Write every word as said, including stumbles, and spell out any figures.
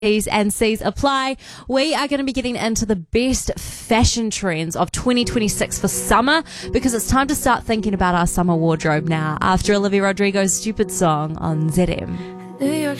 T's and C's apply. We are going to be getting into the best fashion trends of twenty twenty-six for summer because it's time to start thinking about our summer wardrobe now after Olivia Rodrigo's Stupid Song on Z M. New York